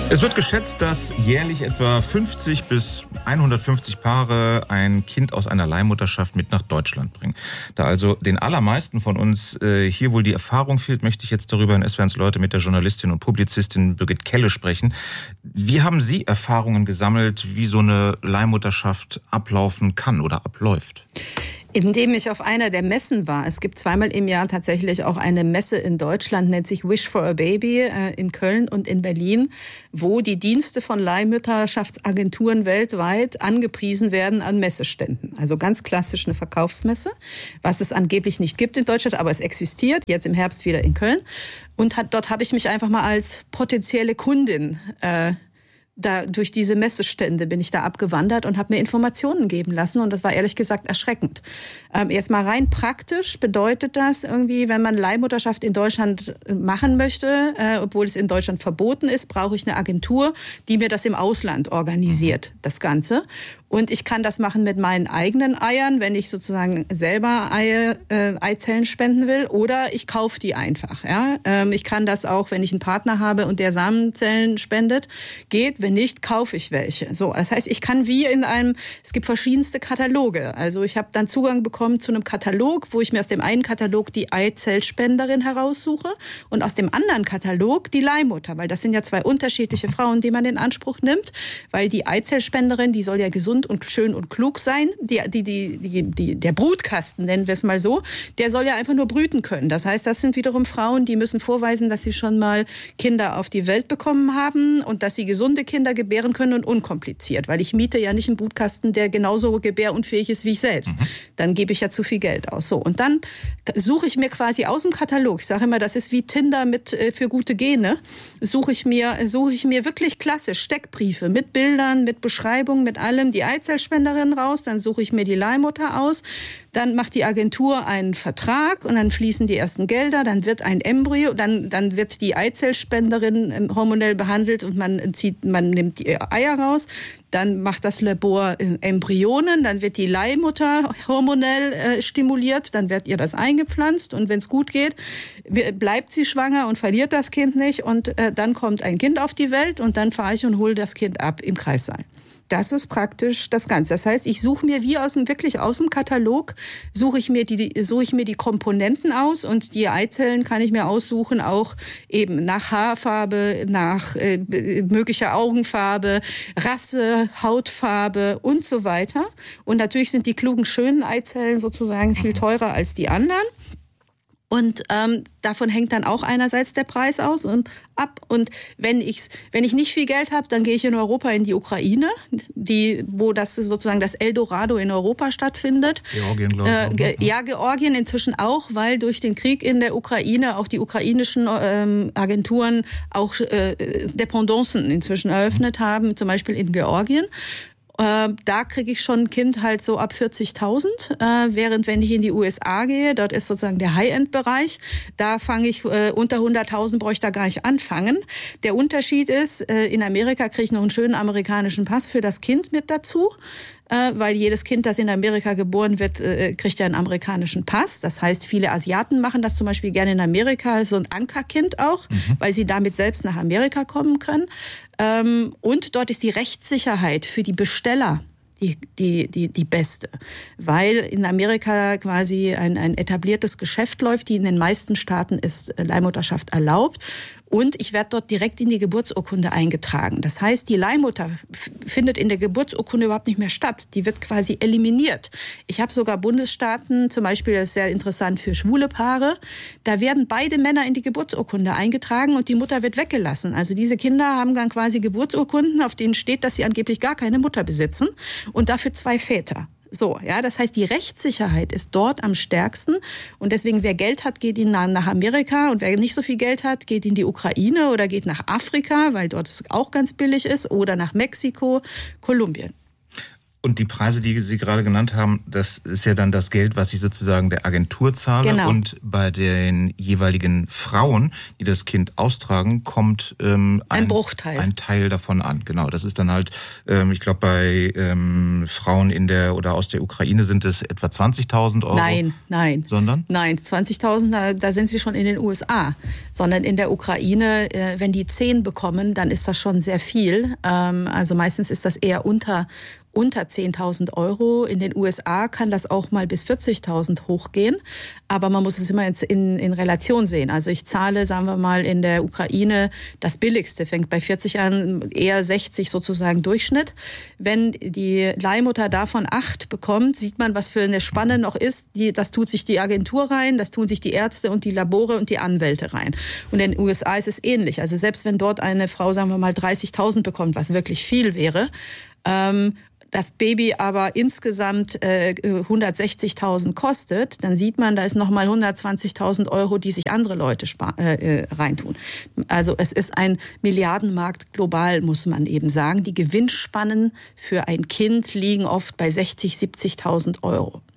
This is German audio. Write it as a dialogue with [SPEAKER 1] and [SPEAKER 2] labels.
[SPEAKER 1] Es wird geschätzt, dass jährlich etwa 50 bis 150 Paare ein Kind aus einer Leihmutterschaft mit nach Deutschland bringen. Da also den allermeisten von uns hier wohl die Erfahrung fehlt, möchte ich jetzt darüber in SWRs Leute mit der Journalistin und Publizistin Birgit Kelle sprechen. Wie haben Sie Erfahrungen gesammelt, wie so eine Leihmutterschaft ablaufen kann oder abläuft?
[SPEAKER 2] Indem ich auf einer der Messen war. Es gibt zweimal im Jahr tatsächlich auch eine Messe in Deutschland, nennt sich Wish for a Baby in Köln und in Berlin, wo die Dienste von Leihmutterschaftsagenturen weltweit angepriesen werden an Messeständen. Also ganz klassisch eine Verkaufsmesse, was es angeblich nicht gibt in Deutschland, aber es existiert, jetzt im Herbst wieder in Köln. Und dort habe ich mich einfach mal als potenzielle Kundin da durch diese Messestände bin ich da abgewandert und habe mir Informationen geben lassen. Und das war ehrlich gesagt erschreckend. Erstmal rein praktisch bedeutet das irgendwie, wenn man Leihmutterschaft in Deutschland machen möchte, obwohl es in Deutschland verboten ist, brauche ich eine Agentur, die mir das im Ausland organisiert, das Ganze. Und ich kann das machen mit meinen eigenen Eiern, wenn ich sozusagen selber Eizellen spenden will, oder ich kaufe die einfach. Ja? Ich kann das auch, wenn ich einen Partner habe und der Samenzellen spendet, geht. Wenn nicht, kaufe ich welche. So, das heißt, ich kann es gibt verschiedenste Kataloge. Also ich habe dann Zugang bekommen zu einem Katalog, wo ich mir aus dem einen Katalog die Eizellspenderin heraussuche und aus dem anderen Katalog die Leihmutter, weil das sind ja zwei unterschiedliche Frauen, die man in Anspruch nimmt, weil die Eizellspenderin, die soll ja gesund und schön und klug sein. Der Brutkasten, nennen wir es mal so, der soll ja einfach nur brüten können. Das heißt, das sind wiederum Frauen, die müssen vorweisen, dass sie schon mal Kinder auf die Welt bekommen haben und dass sie gesunde Kinder gebären können und unkompliziert. Weil ich miete ja nicht einen Brutkasten, der genauso gebärunfähig ist wie ich selbst. Dann gebe ich ja zu viel Geld aus. So, und dann suche ich mir quasi aus dem Katalog, ich sage immer, das ist wie Tinder für gute Gene, suche ich mir wirklich klassisch Steckbriefe mit Bildern, mit Beschreibungen, mit allem, die Eizellspenderin raus, dann suche ich mir die Leihmutter aus, dann macht die Agentur einen Vertrag und dann fließen die ersten Gelder, dann wird ein Embryo, dann wird die Eizellspenderin hormonell behandelt und man nimmt die Eier raus, dann macht das Labor Embryonen, dann wird die Leihmutter hormonell stimuliert, dann wird ihr das eingepflanzt und wenn es gut geht, bleibt sie schwanger und verliert das Kind nicht und dann kommt ein Kind auf die Welt und dann fahre ich und hole das Kind ab im Kreissaal. Das ist praktisch das Ganze. Das heißt, ich suche mir wirklich aus dem Katalog, suche ich mir die Komponenten aus und die Eizellen kann ich mir aussuchen, auch eben nach Haarfarbe, nach möglicher Augenfarbe, Rasse, Hautfarbe und so weiter. Und natürlich sind die klugen, schönen Eizellen sozusagen viel teurer als die anderen. Und davon hängt dann auch einerseits der Preis ab. Und wenn ich nicht viel Geld habe, dann gehe ich in Europa in die Ukraine, wo das sozusagen das Eldorado in Europa stattfindet.
[SPEAKER 1] Georgien, glaube ich.
[SPEAKER 2] Ja, Georgien inzwischen auch, weil durch den Krieg in der Ukraine auch die ukrainischen Agenturen auch Dependancen inzwischen eröffnet haben, zum Beispiel in Georgien. Da kriege ich schon ein Kind halt so ab 40.000, während wenn ich in die USA gehe, dort ist sozusagen der High-End-Bereich, da fange ich unter 100.000 brauche ich da gar nicht anfangen. Der Unterschied ist, in Amerika kriege ich noch einen schönen amerikanischen Pass für das Kind mit dazu. Weil jedes Kind, das in Amerika geboren wird, kriegt ja einen amerikanischen Pass. Das heißt, viele Asiaten machen das zum Beispiel gerne in Amerika, so ein Ankerkind auch, weil sie damit selbst nach Amerika kommen können. Und dort ist die Rechtssicherheit für die Besteller die beste, weil in Amerika quasi ein etabliertes Geschäft läuft, die in den meisten Staaten ist Leihmutterschaft erlaubt. Und ich werde dort direkt in die Geburtsurkunde eingetragen. Das heißt, die Leihmutter findet in der Geburtsurkunde überhaupt nicht mehr statt. Die wird quasi eliminiert. Ich habe sogar Bundesstaaten, zum Beispiel, das ist sehr interessant für schwule Paare, da werden beide Männer in die Geburtsurkunde eingetragen und die Mutter wird weggelassen. Also diese Kinder haben dann quasi Geburtsurkunden, auf denen steht, dass sie angeblich gar keine Mutter besitzen und dafür 2 Väter. So, ja, das heißt, die Rechtssicherheit ist dort am stärksten und deswegen, wer Geld hat, geht nach Amerika und wer nicht so viel Geld hat, geht in die Ukraine oder geht nach Afrika, weil dort es auch ganz billig ist oder nach Mexiko, Kolumbien.
[SPEAKER 1] Und die Preise, die Sie gerade genannt haben, das ist ja dann das Geld, was ich sozusagen der Agentur zahle.
[SPEAKER 2] Genau.
[SPEAKER 1] Und bei den jeweiligen Frauen, die das Kind austragen, kommt ein
[SPEAKER 2] Bruchteil.
[SPEAKER 1] Ein Teil davon an. Genau, das ist dann halt, ich glaube, bei Frauen in der oder aus der Ukraine sind es etwa 20.000 Euro.
[SPEAKER 2] Nein.
[SPEAKER 1] Sondern?
[SPEAKER 2] Nein, 20.000, da sind sie schon in den USA. Sondern in der Ukraine, wenn die 10 bekommen, dann ist das schon sehr viel. Also meistens ist das eher unter 10.000 Euro. In den USA kann das auch mal bis 40.000 hochgehen. Aber man muss es immer in Relation sehen. Also ich zahle, sagen wir mal, in der Ukraine das Billigste, fängt bei 40 an, eher 60 sozusagen Durchschnitt. Wenn die Leihmutter davon 8 bekommt, sieht man, was für eine Spanne noch ist. Das tut sich die Agentur rein, das tun sich die Ärzte und die Labore und die Anwälte rein. Und in den USA ist es ähnlich. Also selbst wenn dort eine Frau, sagen wir mal, 30.000 bekommt, was wirklich viel wäre, das Baby aber insgesamt 160.000 kostet, dann sieht man, da ist nochmal 120.000 Euro, die sich andere Leute reintun. Also es ist ein Milliardenmarkt global, muss man eben sagen. Die Gewinnspannen für ein Kind liegen oft bei 60.000, 70.000 Euro.